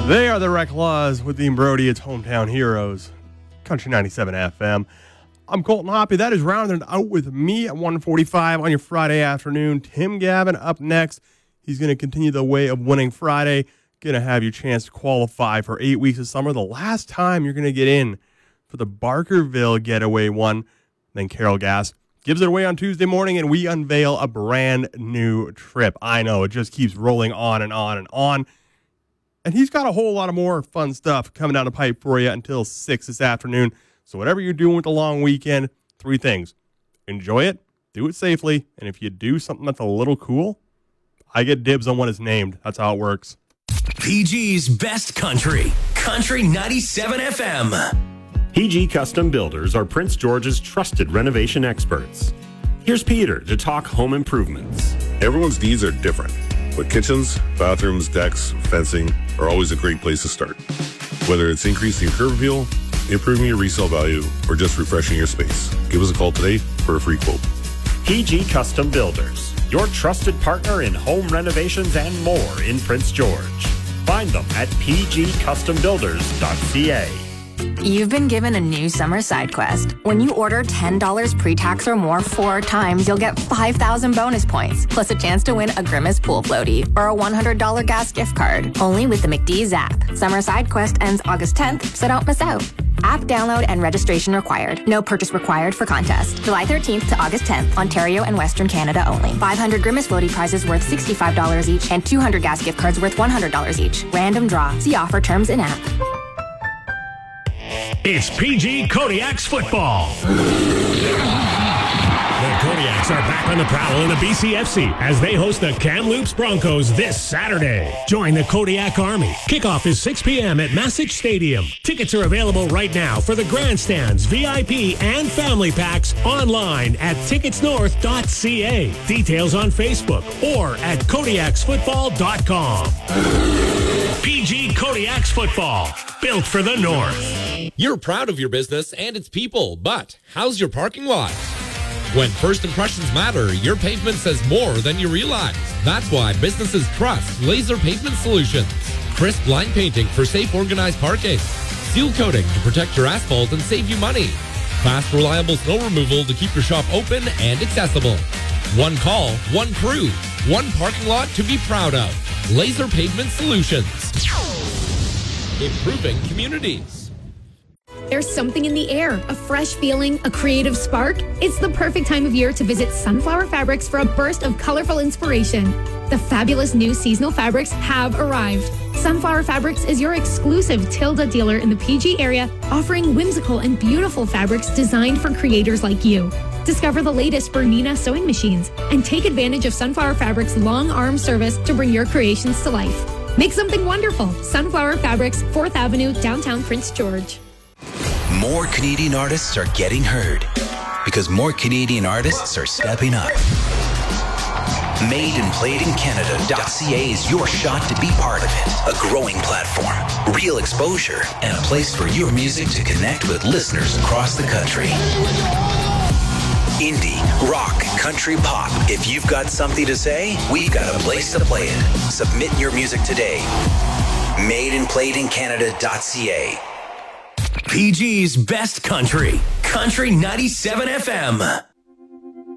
They are the Wreck Laws with Dean Brody. It's Hometown Heroes, Country 97 FM. I'm Colton Hoppy. That is Rounding It Out with me at 1:45 on your Friday afternoon. Tim Gavin up next. He's going to continue the way of winning Friday. Going to have your chance to qualify for 8 weeks of summer. The last time you're going to get in for the Barkerville Getaway one. Then Carol Gass gives it away on Tuesday morning, and we unveil a brand new trip. I know, it just keeps rolling on and on and on. And he's got a whole lot of more fun stuff coming down the pipe for you until 6 this afternoon. So whatever you're doing with the long weekend, 3 things. Enjoy it, do it safely, and if you do something that's a little cool, I get dibs on what is named. That's how it works. PG's Best Country, Country 97 FM. PG Custom Builders are Prince George's trusted renovation experts. Here's Peter to talk home improvements. Everyone's needs are different, but kitchens, bathrooms, decks, fencing are always a great place to start. Whether it's increasing curb appeal, improving your resale value, or just refreshing your space, give us a call today for a free quote. PG Custom Builders, your trusted partner in home renovations and more in Prince George. Find them at pgcustombuilders.ca. You've been given a new summer side quest. When you order $10 pre-tax or more 4 times, you'll get 5,000 bonus points, plus a chance to win a Grimace pool floaty or a $100 gas gift card. Only with the McDee's app. Summer side quest ends August 10th, so don't miss out. App download and registration required. No purchase required for contest. July 13th to August 10th, Ontario and Western Canada only. 500 Grimace floaty prizes worth $65 each and 200 gas gift cards worth $100 each. Random draw. See offer terms in app. It's PG Kodiaks football. The Kodiaks are back on the prowl in the BCFC as they host the Kamloops Broncos this Saturday. Join the Kodiak Army. Kickoff is 6 p.m. at Massage Stadium. Tickets are available right now for the grandstands, VIP, and family packs online at ticketsnorth.ca. Details on Facebook or at kodiaksfootball.com. PG Kodiaks football, built for the North. You're proud of your business and its people, but how's your parking lot? When first impressions matter, your pavement says more than you realize. That's why businesses trust Laser Pavement Solutions. Crisp line painting for safe, organized parking. Seal coating to protect your asphalt and save you money. Fast, reliable snow removal to keep your shop open and accessible. One call, one crew, one parking lot to be proud of. Laser Pavement Solutions. Improving communities. There's something in the air, a fresh feeling, a creative spark. It's the perfect time of year to visit Sunflower Fabrics for a burst of colorful inspiration. The fabulous new seasonal fabrics have arrived. Sunflower Fabrics is your exclusive Tilda dealer in the PG area, offering whimsical and beautiful fabrics designed for creators like you. Discover the latest Bernina sewing machines and take advantage of Sunflower Fabrics' long arm service to bring your creations to life. Make something wonderful. Sunflower Fabrics, 4th Avenue, downtown Prince George. More Canadian artists are getting heard because more Canadian artists are stepping up. MadeandPlayedInCanada.ca is your shot to be part of it. A growing platform, real exposure, and a place for your music to connect with listeners across the country. Indie, rock, country, pop. If you've got something to say, we've got a place to play it. Submit your music today. MadeandPlayedInCanada.ca. PG's Best Country, Country 97 FM.